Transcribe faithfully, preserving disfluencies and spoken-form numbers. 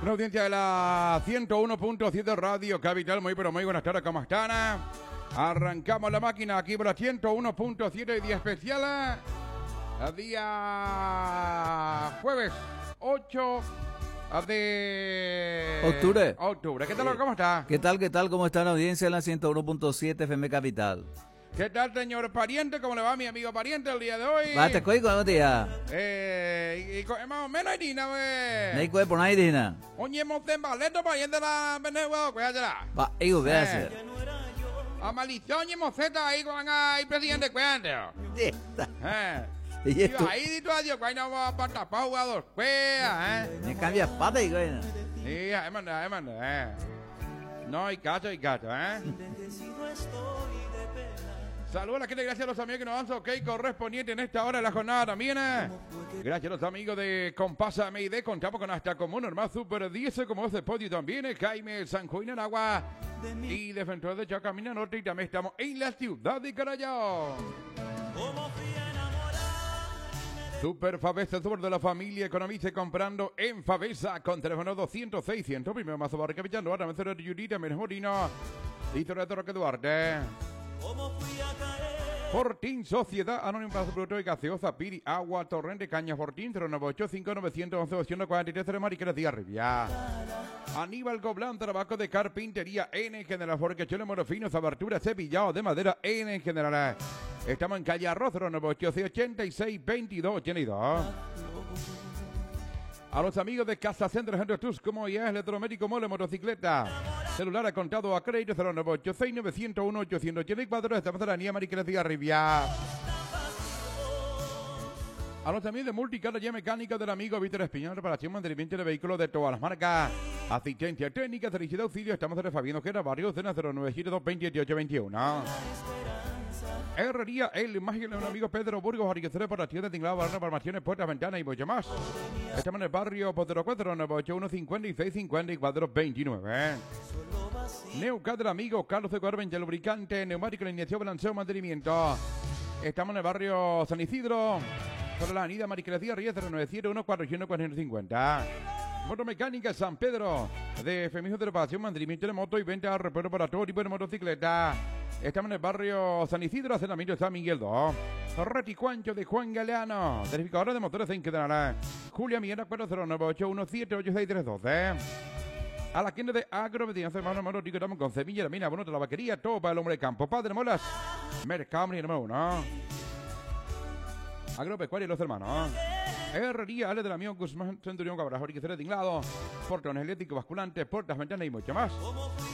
Una audiencia de la ciento uno punto siete Radio Capital. Muy pero muy buenas tardes, ¿cómo están? Arrancamos la máquina aquí por la ciento uno punto siete, día especial, día jueves ocho de octubre. Octubre. ¿Qué tal? ¿Cómo está? ¿Qué tal? ¿Qué tal? ¿Cómo está la audiencia en la ciento uno punto siete F M Capital? ¿Qué tal, señor pariente? ¿Cómo le va mi amigo pariente el día de hoy? Bate koi con día. Eh, y, y más o menos Irina, we. Nei koi por ahí dina. Oye, monte baleto pariente la Venezuela, cuídala. Va, ego Eh. gracias. A maldición y moceta ahí con el presidente, cuídate. Eh. Y Y esto, ahí di tu adiós, cuando no va para tapar jugador, cuida, eh. me cambia pata y coina. Sí, es manda, es manda, eh. No hay caso, hay caso, eh. Saludos a la gente, gracias a los amigos que nos dan su ok correspondiente en esta hora de la jornada también. eh. Gracias a los amigos de Compasa M I D, contamos con hasta como normal Super diez, como es de podio también, eh, Jaime San Juan en Agua. Y de frente de Chacamina Norte y también estamos en la ciudad de Carayao. Super Favesa, el sobre de la familia, economice comprando en Favesa con teléfono doscientos seis cien, primero más barrio capitán, ahora me cerrar Yurita, menos Morino, y Torreto Roque Duarte. Fortín Sociedad Anónima para su producto de gaseosa, Piri, agua, torrente, caña, Fortín, cero nueve ocho cinco nueve uno uno doscientos cuarenta y tres, cero Mariquera de Arribia. Aníbal Goblán, trabajo de carpintería en general, porque chelo morofinos, aberturas, cepillado de madera en general. Estamos en calle Arroz, cero nueve ocho seis ochenta y seis veintidós ochenta y dos. A los amigos de Casa Centro Centro Tus, como ya es electromédico, mole, motocicleta, celular a contado a crédito, cero nueve ocho seis nueve cero uno ocho ochenta y cuatro, estamos en la niña Mariquera de Arribia. A los amigos de Multicar, ya mecánica del amigo Víctor Espiñón, reparación, mantenimiento de vehículos de todas las marcas, asistencia técnica, servicio de auxilio, estamos en el Fabián Ojeda, barrio Cena, cero nueve siete dos veinte dieciocho veintiuno. Herrería El Mágico de un amigo Pedro Burgos, Ariquecero por la tienda de Tinglado, Barra, Formaciones, Puertas, Ventanas y mucho más. Estamos en el barrio Potero cuatro nueve ocho uno cincuenta y seis cincuenta y cuatro veintinueve. Neucat del amigo Carlos de Corben, el lubricante, neumático, inyección, balanceo, mantenimiento. Estamos en el barrio San Isidro, sobre la avenida Mariquerecía Ríos, cero nueve siete uno cuatro uno cuatro cincuenta. Motomecánica San Pedro, de Feminismo de Reparación, mantenimiento de moto y venta de repuesto para todo tipo de motocicleta. Estamos en el barrio San Isidro, asentamiento de San Miguel dos. Reticuancho de Juan Galeano, verificadora de motores en Quedará. Julia Miera, cuatro cero nueve ocho uno siete ocho seis tres uno dos. A la tienda de Agromedia, hermano, hermano, estamos con semilla de mina, bueno, la vaquería, todo para el hombre de campo. Padre Molas, Mercado número uno. Agropecuaria y los hermanos. Herrería, Ale del amigo Guzmán, Centurión Cabral, Oriquecero de Tinglado, portones eléctricos, basculantes, puertas, ventanas y mucho más.